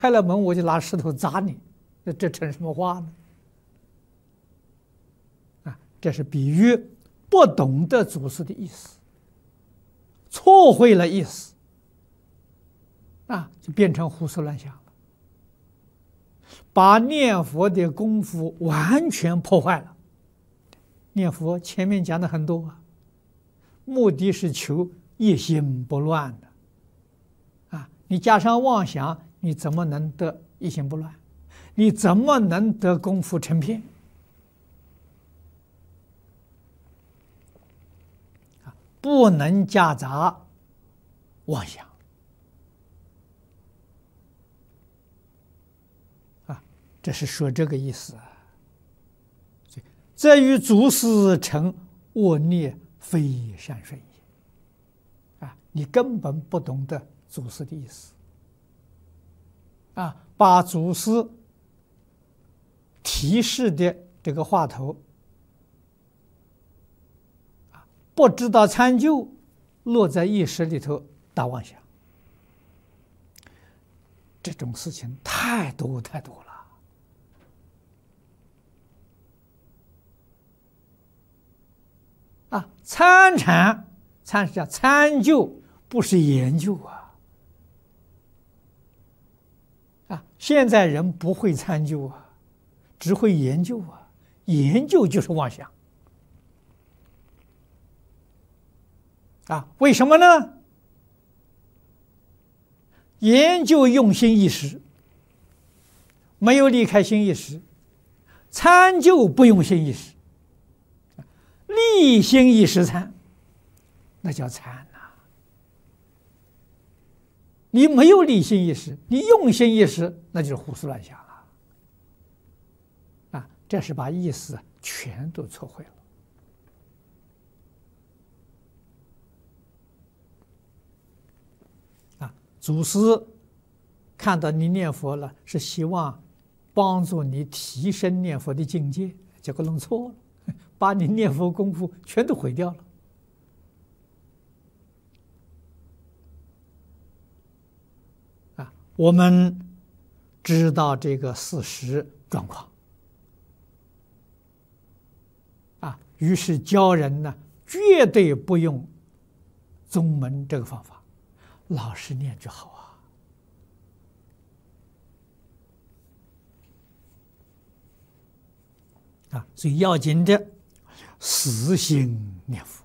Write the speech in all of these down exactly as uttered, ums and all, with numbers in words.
开了门我就拿石头砸你，这这成什么话呢？啊，这是比喻不懂得祖师的意思，错会了意思，啊，就变成胡思乱想了，把念佛的功夫完全破坏了。念佛前面讲的很多啊，目的是求一心不乱的，啊，你加上妄想，你怎么能得一心不乱？你怎么能得功夫成片？啊，不能夹杂妄想。啊，这是说这个意思啊。这与祖师成恶孽非善顺也。啊，你根本不懂得祖师的意思。啊，把祖师提示的这个话头，啊，不知道参究，落在一时里头打妄想，这种事情太多太多了。啊，参禅，参是叫参究，不是研究啊。啊，现在人不会参究啊，只会研究啊，研究就是妄想。啊，为什么呢？研究用心一时，没有离开心一时；参究不用心一时。立心一时参，那叫参呐、啊。你没有立心一时，你用心一时，那就是胡思乱想啊！啊，这是把意思全都错会了。啊，祖师看到你念佛了，是希望帮助你提升念佛的境界，结果弄错了。把你念佛功夫全都毁掉了。啊，我们知道这个事实状况，啊，于是教人呢，绝对不用宗门这个方法，老实念就好啊。啊，所以要紧的。死心念佛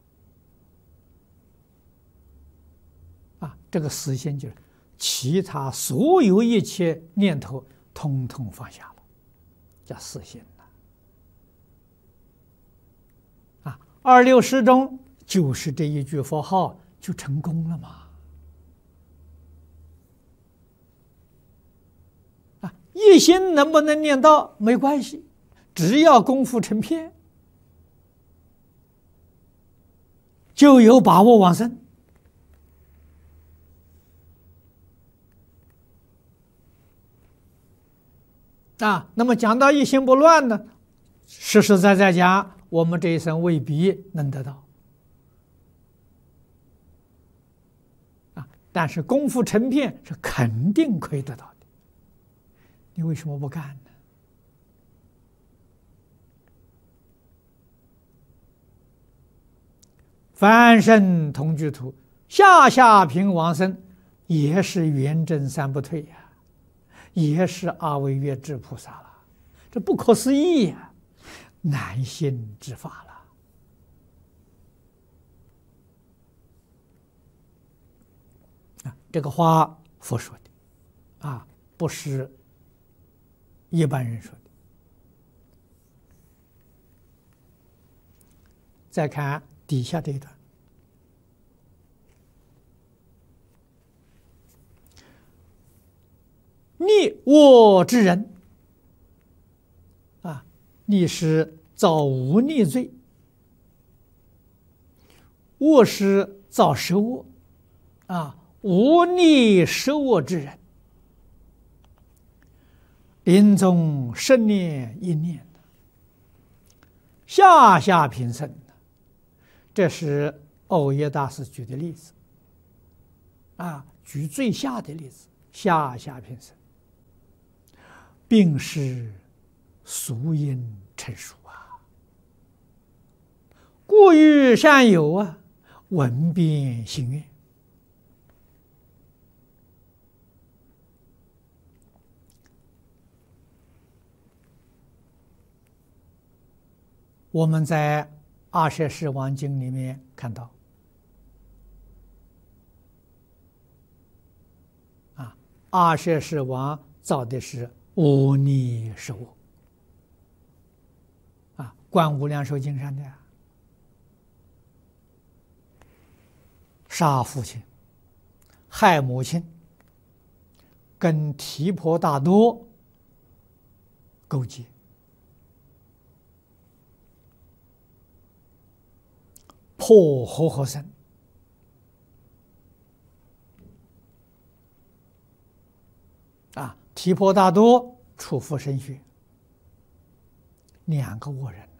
啊，这个死心就是其他所有一切念头通通放下了，叫死心了。啊，二六时中就是这一句佛号就成功了嘛。啊，一心能不能念到没关系，只要功夫成片。就有把握往生啊。那么讲到一心不乱呢，实实在在讲，我们这一生未必能得到啊，但是功夫成片是肯定可以得到的。你为什么不干呢？凡圣同居土，下下品往生，也是圆正三不退呀、啊，也是阿惟越致菩萨了，这不可思议呀、啊，难信之法了。啊，这个话佛说的，啊，不是一般人说的。再看底下这一段，逆我之人啊，逆是造无逆罪，我是造十恶啊，无逆十恶之人，临终十念一念，下下品生。这是藕耶大师举的例子，啊，举最下的例子，下下品生。 并是俗因成熟啊。故欲善友啊，闻变心愿。我们在《阿舍世王经》里面看到，啊，阿舍世王造的是阿逆十恶，啊，《观无量寿经》上的杀父亲、害母亲，跟提婆达多勾结，破活活僧，啊，提婆达多出佛身血，两个恶人。